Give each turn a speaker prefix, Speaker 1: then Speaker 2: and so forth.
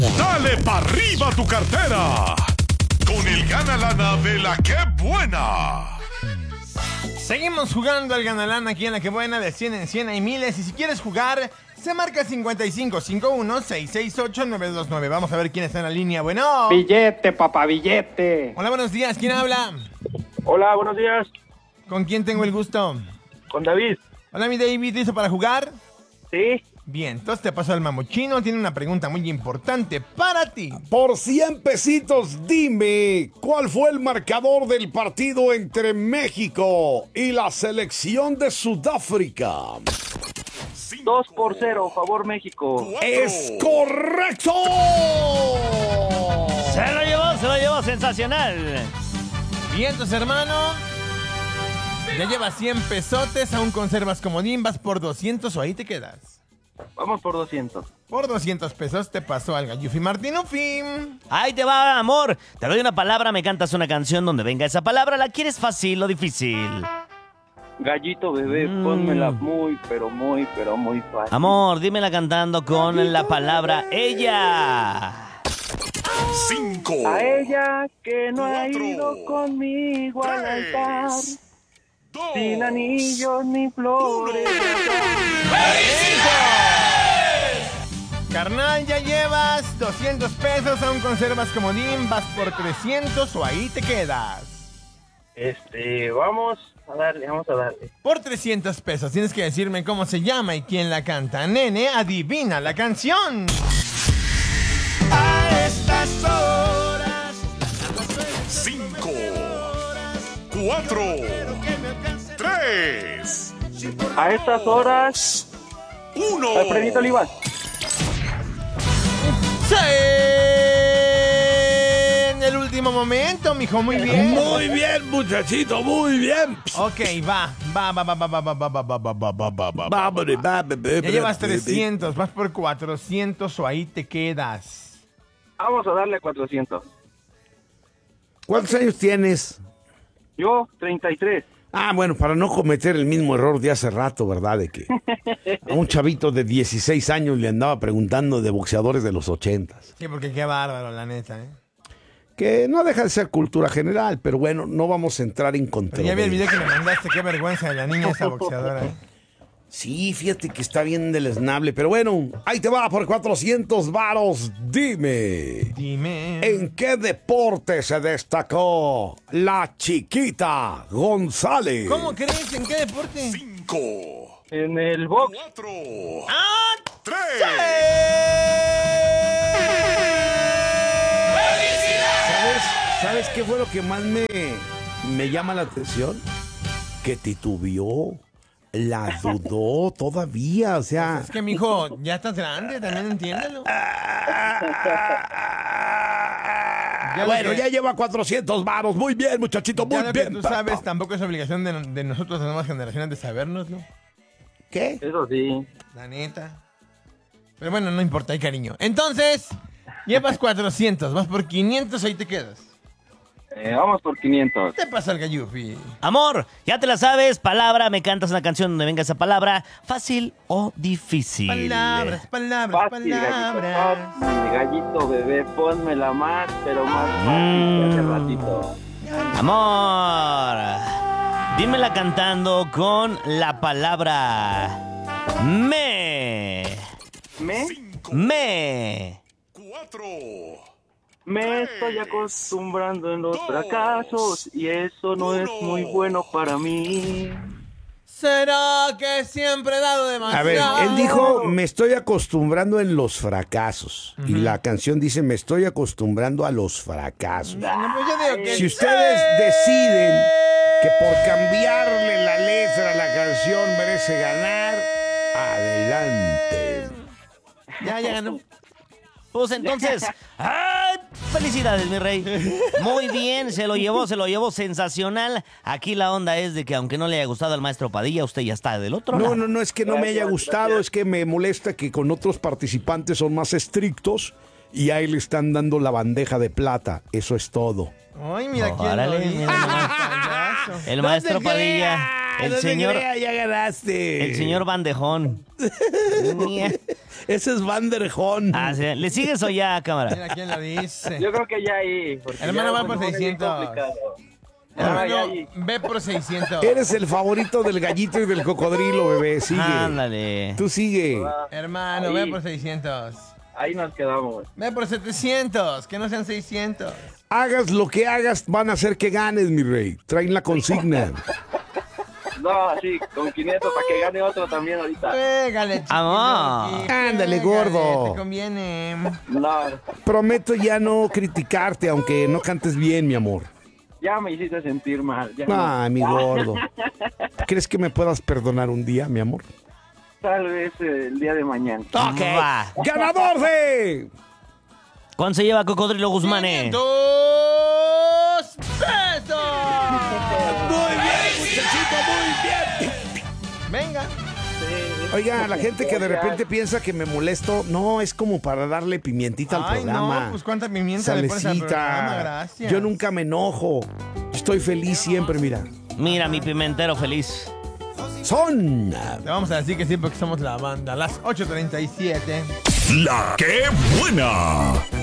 Speaker 1: Dale pa' arriba tu cartera con el Gana Lana de La Que Buena.
Speaker 2: Seguimos jugando al Ganalana aquí en La Que Buena, de 100 en 100 hay miles. Y si quieres jugar, se marca 5551-668-929. Vamos a ver quién está en la línea. Bueno.
Speaker 3: Billete, papá, billete.
Speaker 2: Hola, buenos días. ¿Quién habla?
Speaker 4: Hola, buenos días.
Speaker 2: ¿Con quién tengo el gusto?
Speaker 4: Con David.
Speaker 2: Hola, mi David. ¿Listo para jugar?
Speaker 4: Sí.
Speaker 2: Bien, entonces te paso al mamuchino. Tiene una pregunta muy importante para ti.
Speaker 5: Por 100 pesitos, dime, ¿cuál fue el marcador del partido entre México y la selección de Sudáfrica?
Speaker 4: 2-0, favor México.
Speaker 5: ¡Es correcto!
Speaker 6: Se lo llevó, sensacional.
Speaker 2: Vientos, hermano. Ya llevas 100 pesotes, aún conservas comodín, vas por 200 o ahí te quedas.
Speaker 4: Vamos por 200.
Speaker 2: Por 200 pesos te pasó al Gallufi Martinufi.
Speaker 6: Ahí te va, amor. Te doy una palabra, me cantas una canción donde venga esa palabra. ¿La quieres fácil o difícil?
Speaker 4: Gallito bebé, pónmela muy, pero muy fácil.
Speaker 6: Amor, dímela cantando con la palabra ella.
Speaker 1: 5.
Speaker 4: A ella que no ha ido conmigo al altar,
Speaker 1: 2.
Speaker 4: sin anillos ni flores.
Speaker 2: Carnal, ya llevas 200 pesos, aún conservas comodín, vas por 300 o ahí te quedas.
Speaker 4: Vamos a darle.
Speaker 2: Por 300 pesos tienes que decirme cómo se llama y quién la canta. Nene, adivina la canción.
Speaker 1: A estas horas. 5. 4. 3.
Speaker 4: A estas horas,
Speaker 1: 1.
Speaker 4: Alfredito Olivas.
Speaker 2: ¡Sí! En el último momento, mijo, muy bien.
Speaker 5: Muy bien, muchachito, muy bien.
Speaker 2: Ok, va. Ya llevas 300, vas por 400 o ahí te quedas.
Speaker 4: Vamos a darle 400.
Speaker 5: ¿Cuántos años tienes?
Speaker 4: Yo, 33.
Speaker 5: Ah, bueno, para no cometer el mismo error de hace rato, ¿verdad? De que a un chavito de 16 años le andaba preguntando de boxeadores de los 80s.
Speaker 2: Sí, porque qué bárbaro, la neta, ¿eh?
Speaker 5: Que no deja de ser cultura general, pero bueno, no vamos a entrar en
Speaker 2: Pero ya vi el video
Speaker 5: controversia.
Speaker 2: que me mandaste, qué vergüenza de la niña esa boxeadora, ¿eh?
Speaker 5: Sí, fíjate que está bien deleznable, pero bueno, ahí te va por 400 varos. Dime,
Speaker 2: Dime.
Speaker 5: ¿en qué deporte se destacó la chiquita González?
Speaker 2: ¿Cómo crees? ¿En qué deporte?
Speaker 1: 5.
Speaker 4: En el box.
Speaker 1: 4.
Speaker 2: ¡Ah!
Speaker 1: 3.
Speaker 5: ¿Sabes qué fue lo que más me llama la atención? Que titubeó, la dudó todavía, o sea...
Speaker 2: Es que, mijo, ya estás grande, también entiéndelo.
Speaker 5: Bueno, ya lleva 400 varos. Muy bien, muchachito, muy
Speaker 2: Ya lo que
Speaker 5: bien.
Speaker 2: tú sabes, tampoco es obligación de nosotros, las nuevas generaciones, de sabernos, ¿no?
Speaker 5: ¿Qué?
Speaker 4: Eso sí.
Speaker 2: La neta. Pero bueno, no importa, hay cariño. Entonces, llevas 400, vas por 500, ahí te quedas.
Speaker 4: Vamos por 500.
Speaker 2: ¿Qué te pasa al Gallufi?
Speaker 6: Amor, ya te la sabes, palabra, me cantas una canción donde venga esa palabra. ¿Fácil o difícil?
Speaker 2: Palabras.
Speaker 4: Fácil, gallito bebé, pónmela más, pero más fácil que hace ratito.
Speaker 6: Amor, dímela cantando con la palabra me.
Speaker 4: Me
Speaker 1: 4.
Speaker 4: estoy acostumbrando en los fracasos y eso no es muy bueno para mí.
Speaker 2: ¿Será que siempre he dado demasiado?
Speaker 5: A ver, él dijo, me estoy acostumbrando en los fracasos. Y la canción dice, me estoy acostumbrando a los fracasos.
Speaker 2: No, pues yo digo que
Speaker 5: Si ustedes deciden que por cambiarle la letra a la canción merece ganar, adelante.
Speaker 2: Ya ganó.
Speaker 6: Pues entonces, ¡ay! Felicidades, mi rey. Muy bien, se lo llevó sensacional. Aquí la onda es de que aunque no le haya gustado al maestro Padilla, usted ya está del otro lado.
Speaker 5: No, es que no me haya gustado, es que me molesta que con otros participantes son más estrictos y a él le están dando la bandeja de plata. Eso es todo.
Speaker 2: Ay, mira quién
Speaker 6: Órale,
Speaker 2: lo dice.
Speaker 6: mira
Speaker 2: Payaso.
Speaker 6: El maestro Padilla, el señor,
Speaker 5: ya ganaste.
Speaker 6: el señor Bandejón.
Speaker 5: Ese es Van der Hoorn.
Speaker 6: Ah, sí. ¿Le sigues o ya, cámara?
Speaker 2: Mira quién lo dice.
Speaker 4: Yo creo que ya ahí. porque
Speaker 2: Hermano,
Speaker 4: ya
Speaker 2: va por
Speaker 4: se pone bien
Speaker 2: 600.
Speaker 4: complicado.
Speaker 2: Hermano,
Speaker 4: ya ahí.
Speaker 2: ve por 600.
Speaker 5: Eres el favorito del gallito y del cocodrilo, bebé. Sigue.
Speaker 6: Ándale.
Speaker 5: Tú sigue.
Speaker 2: Hermano,
Speaker 4: Ahí.
Speaker 2: ve por 600.
Speaker 4: Ahí nos quedamos.
Speaker 2: Ve por 700, que no sean 600.
Speaker 5: Hagas lo que hagas, van a hacer que ganes, mi rey. Traen la consigna.
Speaker 4: No, sí, con 500 para que gane otro también ahorita.
Speaker 2: Pégale, chiquillo.
Speaker 6: Vamos.
Speaker 2: aquí,
Speaker 5: Ándale,
Speaker 2: pégale,
Speaker 5: gordo.
Speaker 2: Te conviene.
Speaker 4: No,
Speaker 5: Prometo ya no criticarte, aunque no cantes bien, mi amor.
Speaker 4: ya me hiciste sentir mal. Ya no.
Speaker 5: Ah, mi gordo. ¿Crees que me puedas perdonar un día, mi amor?
Speaker 4: Tal vez el día de mañana.
Speaker 5: Ok.
Speaker 6: Va.
Speaker 5: ¡Ganador de...
Speaker 6: ¿Cuánto se lleva Cocodrilo Guzmán?
Speaker 2: 500 pesos.
Speaker 5: Muy bien, muchachito, muy bien.
Speaker 2: Venga.
Speaker 5: Oiga, la gente que de repente piensa que me molesto, no, es como para darle pimientita al
Speaker 2: Ay,
Speaker 5: programa.
Speaker 2: no, pues cuánta pimienta le pones al programa,
Speaker 5: Salecita.
Speaker 2: gracias.
Speaker 5: Yo nunca me enojo. Estoy feliz siempre, mira.
Speaker 6: Mira, mi pimentero feliz.
Speaker 5: Son...
Speaker 2: Te vamos a decir que sí porque somos la banda. Las 8:37.
Speaker 1: La que buena.